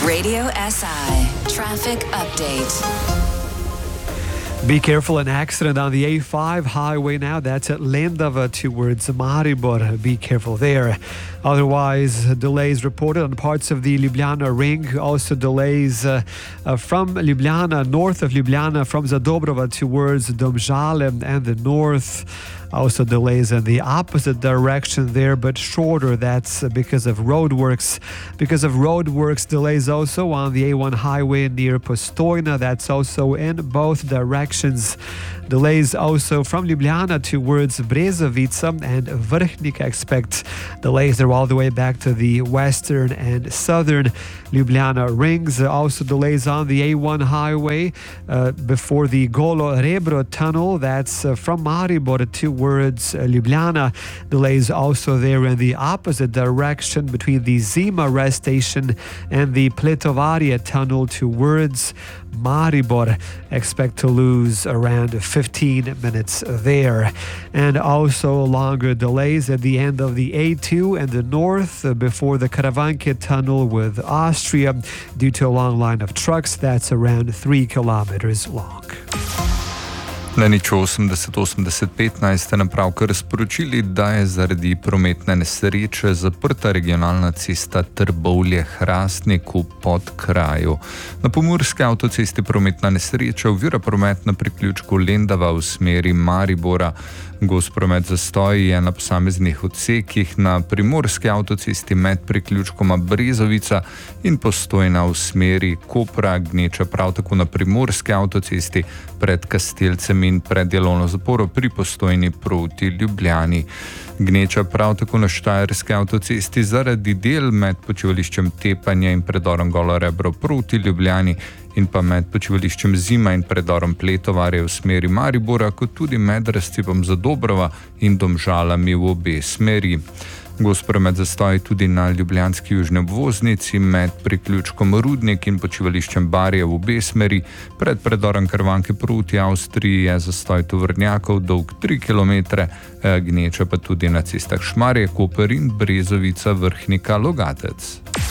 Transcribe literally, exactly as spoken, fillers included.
Radio S I Traffic Update. Be careful, an accident on the A five highway now. That's at Lendava towards Maribor. Be careful there. Otherwise, delays reported on parts of the Ljubljana ring. Also delays uh, uh, from Ljubljana, north of Ljubljana, from Zadobrova towards Domžale and the north. Also delays in the opposite direction there, but shorter. That's because of roadworks. Because of roadworks, delays also on the A one highway near Postojna. That's also in both directions. Delays also from Ljubljana towards Brezovica and Vrhnik. Expect delays there all the way back to the western and southern Ljubljana rings. Also delays on the A one highway uh, before the Golo Rebro tunnel. That's uh, from Maribor towards uh, Ljubljana. Delays also there in the opposite direction between the Zima rest station and the Pletovaria tunnel towards Maribor. Expect to lose around fifteen minutes there. And also longer delays at the end of the A two in the north uh, before the Karavanke tunnel with Austria due to a long line of trucks. That's around three kilometers long. Na nič osemdeset osemdeset petnajst ste nam pravkar sporočili, da je zaradi prometne nesreče zaprta regionalna cesta Trbovlje-Hrastnik v Podkraju. Na pomurski avtocesti prometna nesreča ovira promet na priključku Lendava v smeri Maribora. Gost promet zastoj je na posameznih odsekih na primorski avtocesti med priključkoma Brezovica in Postojna v smeri Kopra, gneča prav tako na primorski avtocesti pred Kastelcem in pred Jelovno zaporo pri Postojni proti Ljubljani. Gneča prav tako na štajerski avtocesti zaradi del med počivališčem Tepanje in predorom Golo Rebro proti Ljubljani in pa med počivališčem Zima in predorom Pletovarje v smeri Maribora, kot tudi med razcepom Zadobrova in Domžalami v obe smeri. Gost promet zastoj tudi na ljubljanski južni obvoznici med priključkom Rudnik in počivališčem Barje v obe smeri. Pred predorom Karavanke proti Avstriji je zastoj tovornjakov dolg tri kilometre, gneča pa tudi na cestah Šmarje, Koper in Brezovica, Vrhnika, Logatec.